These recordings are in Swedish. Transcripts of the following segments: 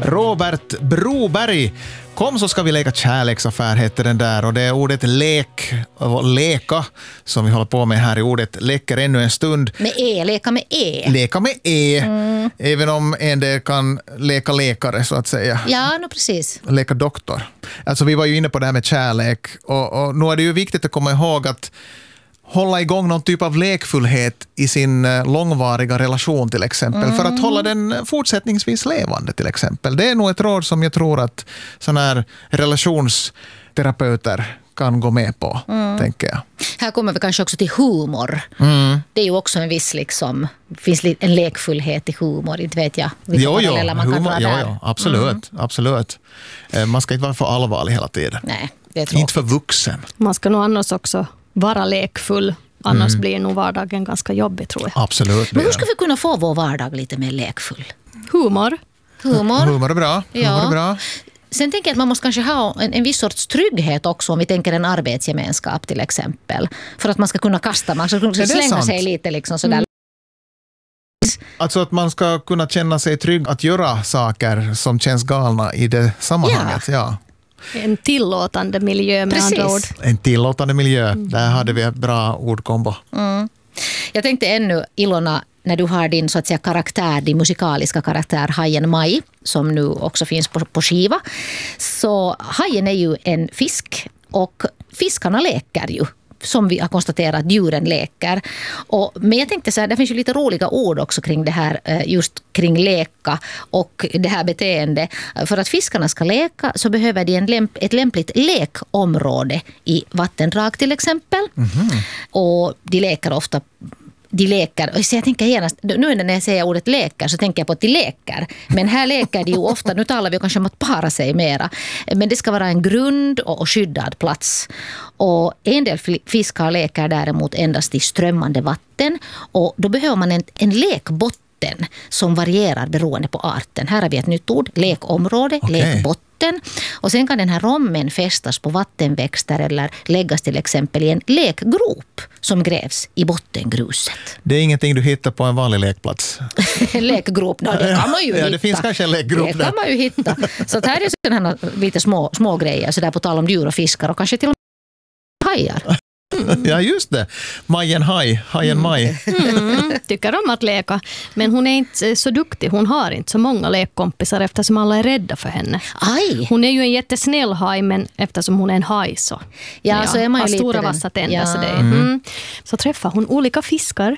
Robert Broberg. Kom så ska vi leka kärleksaffär heter den där, och det är ordet lek och leka som vi håller på med här i ordet leker ännu en stund. Med leka med Leka med även om en del kan leka läkare så att säga. Ja, no, precis. Leka doktor. Alltså vi var ju inne på det här med kärlek och nu är det ju viktigt att komma ihåg att hålla igång någon typ av lekfullhet i sin långvariga relation till exempel, för att hålla den fortsättningsvis levande till exempel. Det är nog ett råd som jag tror att sådana här relationsterapeuter kan gå med på, tänker jag. Här kommer vi kanske också till humor. Det är ju också en viss liksom, finns en lekfullhet i humor, inte vet jag vilka paralleller man kan dra där. Ja, absolut. Man ska inte vara för allvarlig hela tiden. Nej, det är tråkigt. Inte för vuxen. Man ska nog annars också vara lekfull. Annars blir nog vardagen ganska jobbig, tror jag. Absolut. Men hur ska vi kunna få vår vardag lite mer lekfull? Humor. Humor är bra. Ja. Sen tänker jag att man måste kanske ha en viss sorts trygghet också, om vi tänker en arbetsgemenskap till exempel. För att man ska kunna kasta, man ska kunna slänga sig lite liksom sådär. Alltså att man ska kunna känna sig trygg att göra saker som känns galna i det sammanhanget. Ja. En tillåtande miljö med andra ord. En tillåtande miljö. Där hade vi ett bra ordkombo. Jag tänkte ännu, Ilona, när du har din så att säga karaktär, din musikaliska karaktär Hajen Maj, som nu också finns på skiva. Så hajen är ju en fisk och fiskarna leker ju. Som vi har konstaterat, djuren leker. Men jag tänkte så här, det finns ju lite roliga ord också kring det här, just kring leka och det här beteendet. För att fiskarna ska leka så behöver de ett lämpligt lekområde i vattendrag till exempel. Och de leker ofta. Så jag tänker genast, nu när jag säger ordet leker så tänker jag på att de leker. Men här leker de ju ofta, nu talar vi kanske om att para sig mera. Men det ska vara en grund och skyddad plats. Och en del fiskar leker däremot endast i strömmande vatten. Och då behöver man en lekbotten som varierar beroende på arten. Här har vi ett nytt ord, lekområde, lekbotten. Och sen kan den här rommen fästas på vattenväxter eller läggas till exempel i en lekgrop som grävs i bottengruset. Det är ingenting du hittar på en vanlig lekplats. En lekgrop, det kan man ju hitta. Det finns kanske en lekgrop där. Det kan man ju hitta. Så här är sådana lite små grejer, så där på tal om djur och fiskar och kanske till och med hajar. Ja, just det. Hajen Maj. Tycker om att leka. Men hon är inte så duktig. Hon har inte så många lekkompisar eftersom alla är rädda för henne. Aj. Hon är ju en jättesnäll haj, men eftersom hon är en haj så är man ju har lite stora den. vassa tänder. Så träffar hon olika fiskar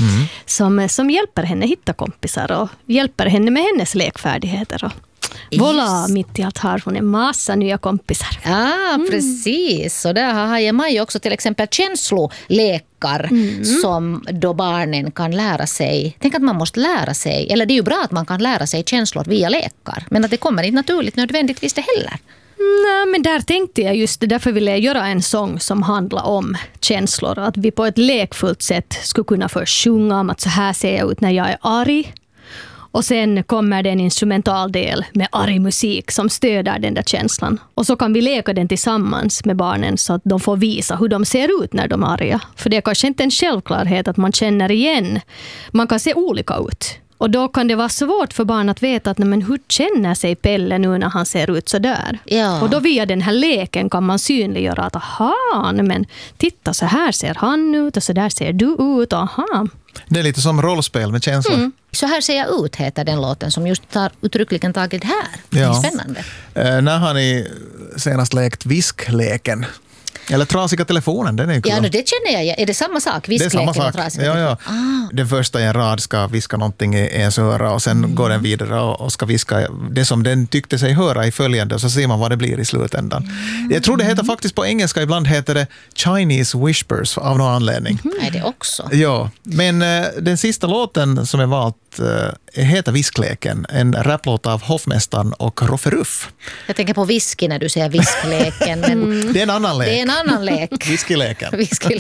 som hjälper henne hitta kompisar och hjälper henne med hennes lekfärdigheter. Voilà, mitt i allt har hon en massa nya kompisar. Ja, precis. Och där har Hajen Maj också till exempel känslolekar som då barnen kan lära sig. Tänk att man måste lära sig, eller det är ju bra att man kan lära sig känslor via lekar, men att det kommer inte naturligt nödvändigtvis det heller. Nej, men där tänkte jag just det. Därför ville jag göra en sång som handlar om känslor. Att vi på ett lekfullt sätt skulle kunna först sjunga om att så här ser jag ut när jag är arg. Och sen kommer det en instrumental del med arg musik som stöder den där känslan. Och så kan vi leka den tillsammans med barnen så att de får visa hur de ser ut när de är arga. För det är kanske inte en självklarhet att man känner igen. Man kan se olika ut. Och då kan det vara svårt för barn att veta att men hur känner sig Pelle nu när han ser ut så där. Ja. Och då via den här leken kan man synliggöra att aha, men titta så här ser han ut och så där ser du ut. Aha. Det är lite som rollspel med känslor. Så här ser jag ut heter den låten som just tar uttryckligen tagit här. Det är spännande. När har ni senast lekt viskleken? Eller trasiga telefonen, den är ju kul. Ja, det känner jag. Är det samma sak? Viskleken och trasiga telefonen? Ja. Den första i en rad ska viska någonting i ens öra och sen går den vidare och ska viska det som den tyckte sig höra i följande och så ser man vad det blir i slutändan. Jag tror det heter faktiskt på engelska, ibland heter det Chinese Whispers av någon anledning. Är det också? Ja, men den sista låten som är valt heter Viskleken, en raplåt av Hoffmästaren och Rofferuff. Jag tänker på whisky när du säger viskleken. Men det är en annan lek. Det är en annan lek. Whiskyleken.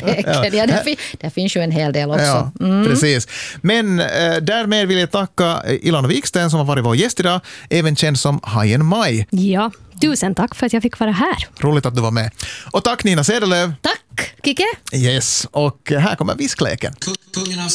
Ja, där finns ju en hel del också. Ja, precis. Men därmed vill jag tacka Ilona Wiksten som har varit vår gäst idag, även känd som Hajen Maj. Ja, tusen tack för att jag fick vara här. Roligt att du var med. Och tack Nina Cederlöv. Tack, Kike. Yes, och här kommer Viskleken.